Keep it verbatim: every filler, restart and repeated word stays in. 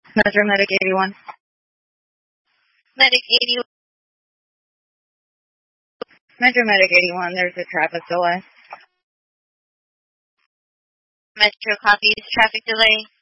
Metro Medic eighty-one. Medic eighty-one. Metro Medic eighty-one, there's a traffic delay. Metro copies, traffic delay.